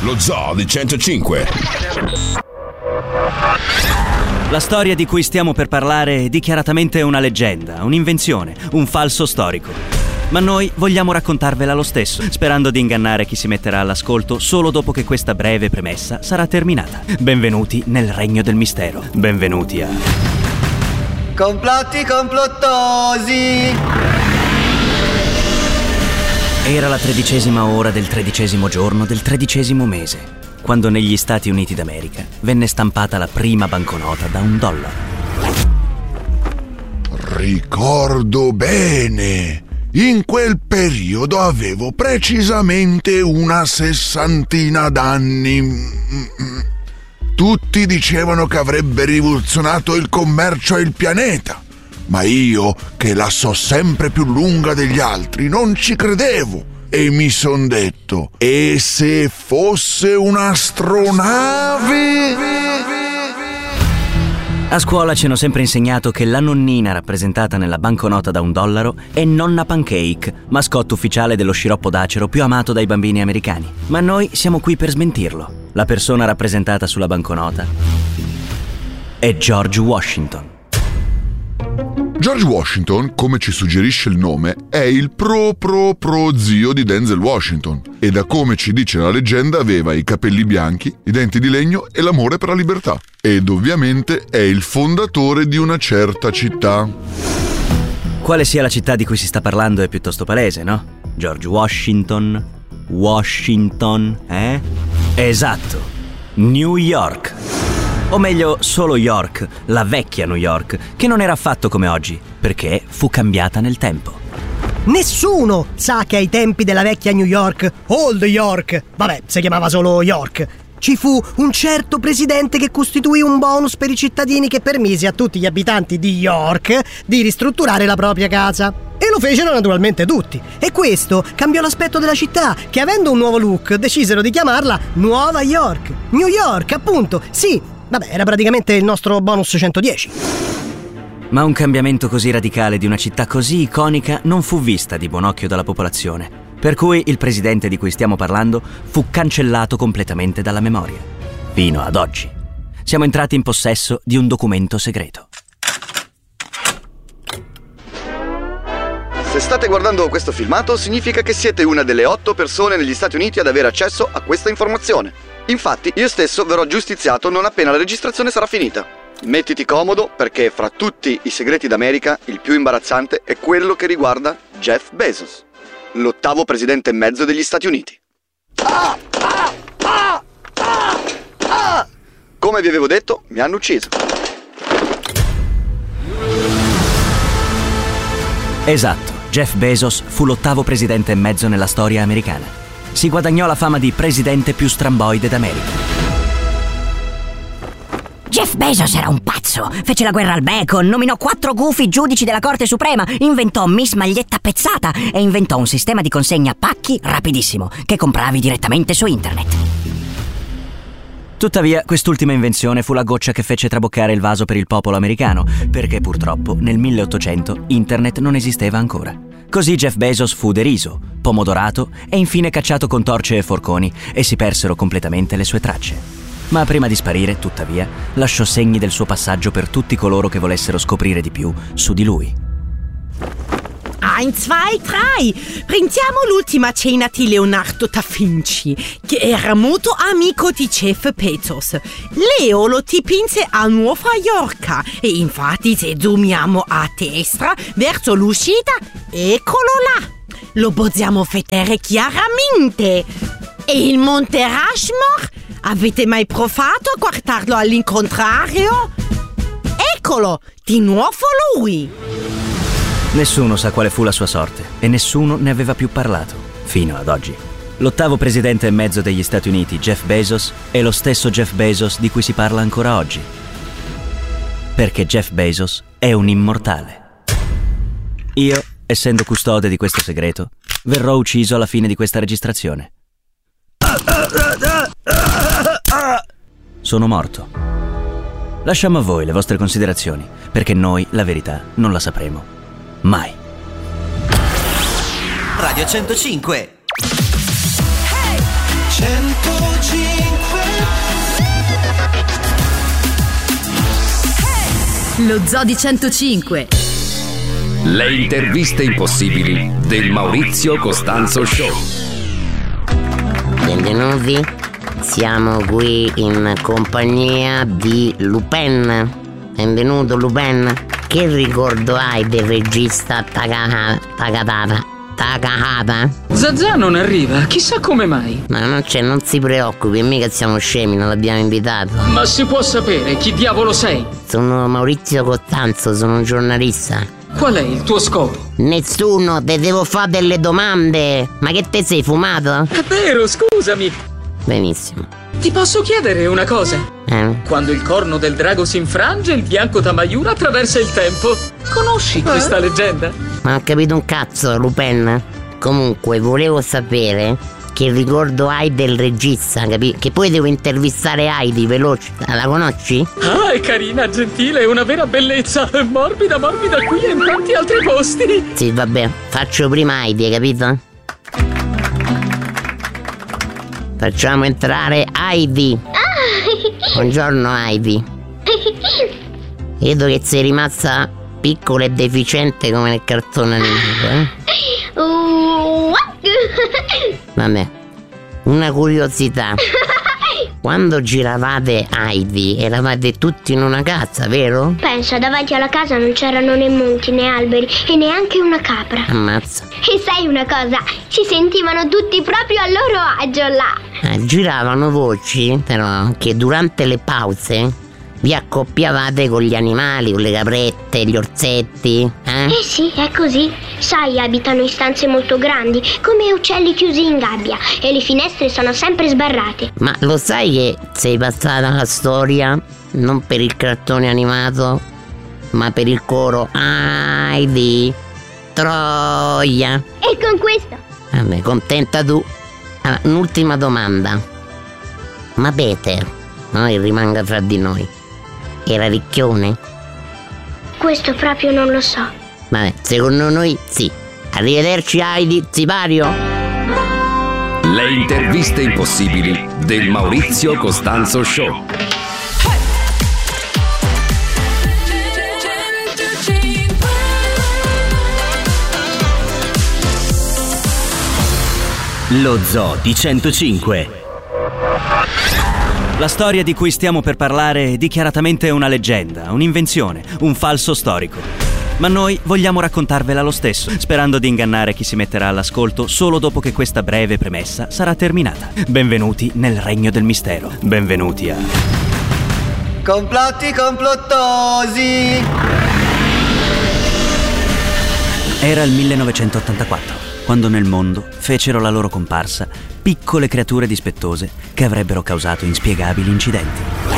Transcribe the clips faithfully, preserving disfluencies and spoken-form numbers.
lo Zoo di centocinque. La storia di cui stiamo per parlare è dichiaratamente una leggenda, un'invenzione, un falso storico. Ma noi vogliamo raccontarvela lo stesso, sperando di ingannare chi si metterà all'ascolto solo dopo che questa breve premessa sarà terminata. Benvenuti nel regno del mistero. Benvenuti a... Complotti complottosi! Era la tredicesima ora del tredicesimo giorno del tredicesimo mese, quando negli Stati Uniti d'America venne stampata la prima banconota da un dollaro. Ricordo bene. In quel periodo avevo precisamente una sessantina d'anni. Tutti dicevano che avrebbe rivoluzionato il commercio e il pianeta, ma io, che la so sempre più lunga degli altri, non ci credevo. E mi son detto, e se fosse un'astronave? A scuola ci hanno sempre insegnato che la nonnina rappresentata nella banconota da un dollaro è Nonna Pancake, mascotte ufficiale dello sciroppo d'acero più amato dai bambini americani. Ma noi siamo qui per smentirlo. La persona rappresentata sulla banconota è George Washington. George Washington, come ci suggerisce il nome, è il pro pro pro zio di Denzel Washington e, da come ci dice la leggenda, aveva i capelli bianchi, i denti di legno e l'amore per la libertà. Ed ovviamente è il fondatore di una certa città. Quale sia la città di cui si sta parlando è piuttosto palese, no? George Washington, Washington, eh? Esatto, New York. O meglio, solo York, la vecchia New York, che non era affatto come oggi, perché fu cambiata nel tempo. Nessuno sa che ai tempi della vecchia New York, Old York, vabbè, si chiamava solo York, ci fu un certo presidente che costituì un bonus per i cittadini che permise a tutti gli abitanti di York di ristrutturare la propria casa. E lo fecero naturalmente tutti. E questo cambiò l'aspetto della città, che avendo un nuovo look decisero di chiamarla Nuova York. New York, appunto, sì. Vabbè, era praticamente il nostro bonus centodieci. Ma un cambiamento così radicale di una città così iconica non fu vista di buon occhio dalla popolazione, per cui il presidente di cui stiamo parlando fu cancellato completamente dalla memoria. Fino ad oggi. Siamo entrati in possesso di un documento segreto. Se state guardando questo filmato, significa che siete una delle otto persone negli Stati Uniti ad avere accesso a questa informazione. Infatti, io stesso verrò giustiziato non appena la registrazione sarà finita. Mettiti comodo, perché fra tutti i segreti d'America, il più imbarazzante è quello che riguarda Jeff Bezos, l'ottavo presidente e mezzo degli Stati Uniti. Ah, ah, ah, ah, ah. Come vi avevo detto, mi hanno ucciso. Esatto, Jeff Bezos fu l'ottavo presidente e mezzo nella storia americana. Si guadagnò la fama di presidente più stramboide d'America. Jeff Bezos era un pazzo, fece la guerra al bacon, nominò quattro gufi giudici della Corte Suprema, inventò Miss Maglietta Pezzata e inventò un sistema di consegna pacchi rapidissimo che compravi direttamente su internet. Tuttavia, quest'ultima invenzione fu la goccia che fece traboccare il vaso per il popolo americano, perché purtroppo nel milleottocento internet non esisteva ancora. Così Jeff Bezos fu deriso, pomodorato e infine cacciato con torce e forconi e si persero completamente le sue tracce. Ma prima di sparire, tuttavia, lasciò segni del suo passaggio per tutti coloro che volessero scoprire di più su di lui. Un, zwei, tre. Prendiamo l'ultima cena di Leonardo da Vinci, che era molto amico di Jeff Bezos. Leo lo dipinse a Nuova York e infatti se zoomiamo a destra verso l'uscita, eccolo là. Lo possiamo vedere chiaramente. E il Monte Rushmore? Avete mai provato a guardarlo all'incontrario? Eccolo, di nuovo lui. Nessuno sa quale fu la sua sorte e nessuno ne aveva più parlato, fino ad oggi. L'ottavo presidente e mezzo degli Stati Uniti, Jeff Bezos, è lo stesso Jeff Bezos di cui si parla ancora oggi. Perché Jeff Bezos è un immortale. Io, essendo custode di questo segreto, verrò ucciso alla fine di questa registrazione. Sono morto. Lasciamo a voi le vostre considerazioni, perché noi la verità non la sapremo mai. Radio centocinque. centocinque Lo Zoo di centocinque. Le interviste impossibili del Maurizio Costanzo Show. Benvenuti, siamo qui in compagnia di Lupin. Benvenuto Lupin. Che ricordo hai del regista Takahata? Takahata? Takahata? Zazà non arriva, chissà come mai. Ma non c'è, non si preoccupi, mica siamo scemi, non l'abbiamo invitato. Ma si può sapere chi diavolo sei? Sono Maurizio Costanzo, sono un giornalista. Qual è il tuo scopo? Nessuno, te devo fare delle domande. Ma che te sei fumato? È vero, scusami. Benissimo. Ti posso chiedere una cosa? Eh? Quando il corno del drago si infrange, il bianco Tamayura attraversa il tempo. Conosci eh? questa leggenda? Ma ho capito un cazzo, Lupin. Comunque, volevo sapere che ricordo hai del regista, capi? Che poi devo intervistare Heidi, veloce. La conosci? Ah, è carina, gentile, è una vera bellezza. È morbida, morbida qui e in tanti altri posti. Sì, vabbè, faccio prima Heidi, hai capito? Facciamo entrare Heidi. Buongiorno Heidi. Vedo che sei rimasta piccola e deficiente come nel cartone animato, eh? Vabbè, una curiosità. Quando giravate Heidi eravate tutti in una casa, vero? Pensa, davanti alla casa non c'erano né monti né alberi e neanche una capra. Ammazza. E sai una cosa? Si sentivano tutti proprio a loro agio là. Eh, giravano voci però che durante le pause vi accoppiavate con gli animali, con le caprette, gli orsetti, eh? Eh sì, è così. Sai, abitano in stanze molto grandi, come uccelli chiusi in gabbia, e le finestre sono sempre sbarrate. Ma lo sai che sei passata alla storia non per il cartone animato, ma per il coro Heidi, Troia. E con questo? Vabbè, contenta tu. Allora, un'ultima domanda. Ma Peter, noi rimanga fra di noi, era ricchione? Questo proprio non lo so. Vabbè, secondo noi sì. Arrivederci Heidi, sipario. Le interviste impossibili del Maurizio Costanzo Show. Lo Zoo di centocinque. La storia di cui stiamo per parlare è dichiaratamente una leggenda, un'invenzione, un falso storico. Ma noi vogliamo raccontarvela lo stesso, sperando di ingannare chi si metterà all'ascolto solo dopo che questa breve premessa sarà terminata. Benvenuti nel regno del mistero. Benvenuti a... Complotti complottosi! Era il millenovecentottantaquattro, quando nel mondo fecero la loro comparsa piccole creature dispettose che avrebbero causato inspiegabili incidenti.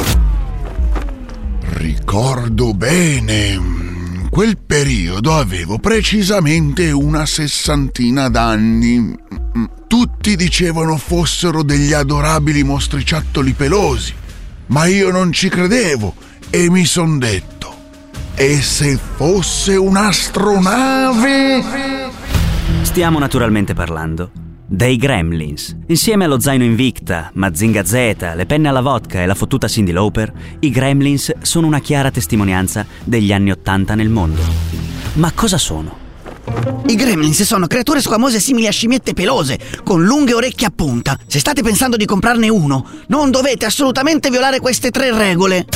Ricordo bene. Quel periodo avevo precisamente una sessantina d'anni. Tutti dicevano fossero degli adorabili mostriciattoli pelosi, ma io non ci credevo e mi son detto: e se fosse un'astronave? Stiamo naturalmente parlando dei Gremlins. Insieme allo zaino Invicta, Mazinga Z, le penne alla vodka e la fottuta Cyndi Lauper, i Gremlins sono una chiara testimonianza degli anni Ottanta nel mondo. Ma cosa sono? I Gremlins sono creature squamose simili a scimmiette pelose, con lunghe orecchie a punta. Se state pensando di comprarne uno, non dovete assolutamente violare queste tre regole.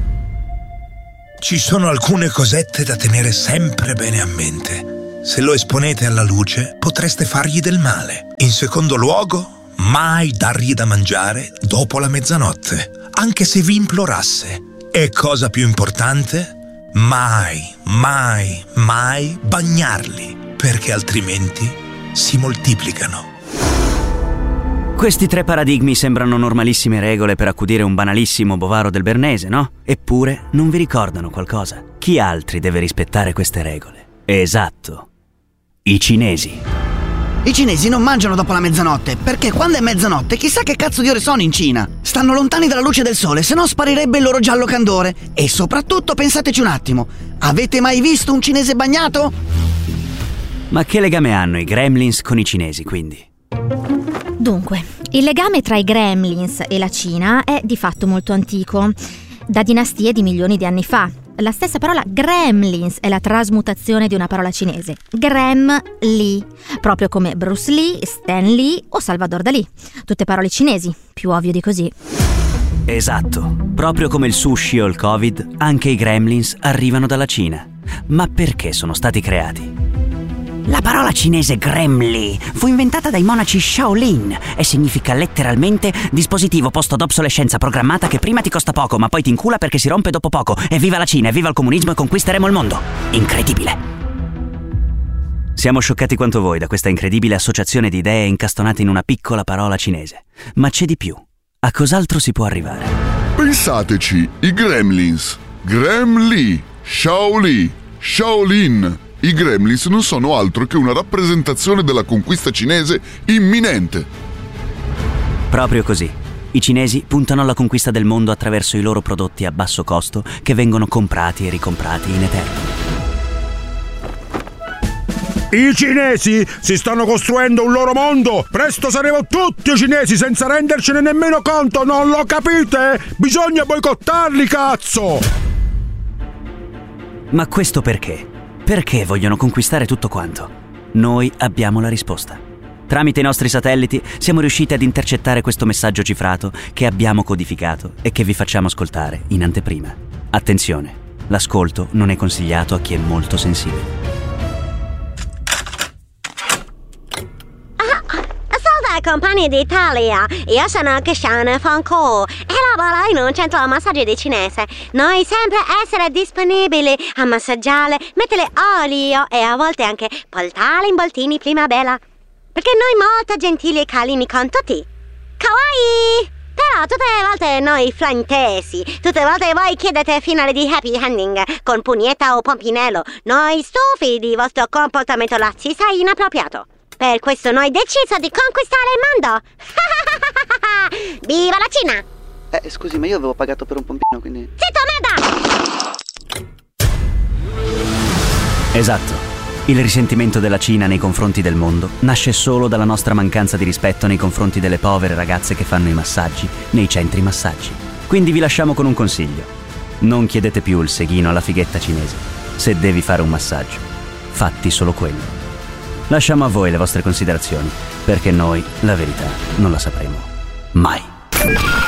Ci sono alcune cosette da tenere sempre bene a mente. Se lo esponete alla luce, potreste fargli del male. In secondo luogo, mai dargli da mangiare dopo la mezzanotte, anche se vi implorasse. E cosa più importante, mai, mai, mai bagnarli, perché altrimenti si moltiplicano. Questi tre paradigmi sembrano normalissime regole per accudire un banalissimo bovaro del Bernese, no? Eppure non vi ricordano qualcosa. Chi altri deve rispettare queste regole? Esatto. I cinesi. I cinesi non mangiano dopo la mezzanotte, perché quando è mezzanotte chissà che cazzo di ore sono in Cina. Stanno lontani dalla luce del sole, se no sparirebbe il loro giallo candore. E soprattutto pensateci un attimo, avete mai visto un cinese bagnato? Ma che legame hanno i Gremlins con i cinesi, quindi? Dunque, il legame tra i Gremlins e la Cina è di fatto molto antico, da dinastie di milioni di anni fa. La stessa parola gremlins è la trasmutazione di una parola cinese, Grem-Li, proprio come Bruce Lee, Stan Lee o Salvador Dalì. Tutte parole cinesi, più ovvio di così. Esatto, proprio come il sushi o il Covid, anche i gremlins arrivano dalla Cina. Ma perché sono stati creati? La parola cinese gremlin fu inventata dai monaci Shaolin e significa letteralmente dispositivo posto d'obsolescenza programmata che prima ti costa poco ma poi ti incula perché si rompe dopo poco. Evviva la Cina, evviva il comunismo e conquisteremo il mondo. Incredibile. Siamo scioccati quanto voi da questa incredibile associazione di idee incastonate in una piccola parola cinese. Ma c'è di più. A cos'altro si può arrivare? Pensateci, i gremlins, Grem-Li, Shaoli, Shaolin. I gremlins non sono altro che una rappresentazione della conquista cinese imminente. Proprio così. I cinesi puntano alla conquista del mondo attraverso i loro prodotti a basso costo che vengono comprati e ricomprati in eterno. I cinesi si stanno costruendo un loro mondo. Presto saremo tutti cinesi senza rendercene nemmeno conto, non lo capite? Bisogna boicottarli, cazzo! Ma questo perché? Perché vogliono conquistare tutto quanto? Noi abbiamo la risposta. Tramite i nostri satelliti siamo riusciti ad intercettare questo messaggio cifrato che abbiamo codificato e che vi facciamo ascoltare in anteprima. Attenzione, l'ascolto non è consigliato a chi è molto sensibile. Compagni d'Italia, io sono Cristiane Franco e lavoro in un centro massaggio di cinese. Noi sempre essere disponibili a massaggiare, mettere olio e a volte anche portare in voltini primavera. Perché noi molto gentili e carini con tutti. Kawaii! Però tutte le volte noi fraintesi, tutte le volte voi chiedete finale di happy ending con pugnetta o pompinello. Noi stufi di vostro comportamento razzista e inappropriato. Per questo noi deciso di conquistare il mondo! Viva la Cina! Eh, scusi, ma io avevo pagato per un pompino, quindi... Zitto, merda! Esatto. Il risentimento della Cina nei confronti del mondo nasce solo dalla nostra mancanza di rispetto nei confronti delle povere ragazze che fanno i massaggi nei centri massaggi. Quindi vi lasciamo con un consiglio. Non chiedete più il seghino alla fighetta cinese. Se devi fare un massaggio, fatti solo quello. Lasciamo a voi le vostre considerazioni, perché noi la verità non la sapremo mai.